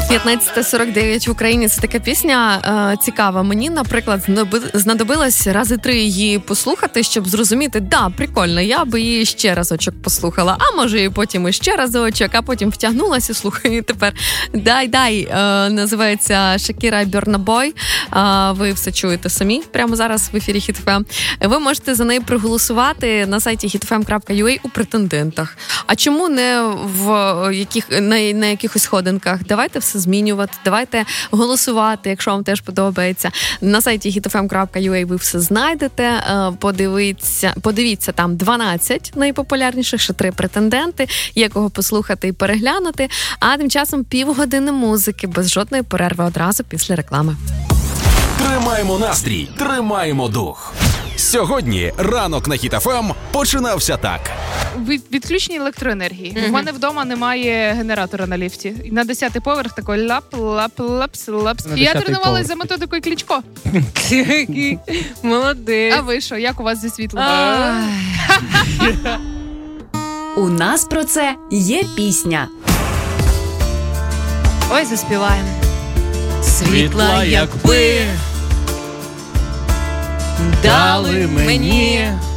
15:49 в Україні. Це така пісня цікава. Мені, наприклад, знадобилось рази 3 її послухати, щоб зрозуміти, прикольно, я би її ще разочок послухала, а може і потім іще разочок, а потім втягнулася і слухаю. І тепер дай, називається Шакіра Burna Boy. Ви все чуєте самі прямо зараз в ефірі Hit FM. Ви можете за неї проголосувати на сайті hitfm.ua у претендентах. А чому не на якихось сходинках? Давайте все змінювати, давайте голосувати, якщо вам теж подобається. На сайті hitfm.ua ви все знайдете, подивіться там 12 найпопулярніших, ще 3 претенденти, є кого послухати і переглянути, а тим часом півгодини музики без жодної перерви одразу після реклами. Тримаємо настрій, тримаємо дух. Сьогодні ранок на Hit FM починався так. Відключення електроенергії. У мене вдома немає генератора на ліфті. На 10-й поверх такий лапс. І я тренувалась за методикою Кличко. Молодець. А ви що, як у вас зі світлом? У нас про це є пісня. Ой, заспіваємо. Світла, якби дали мені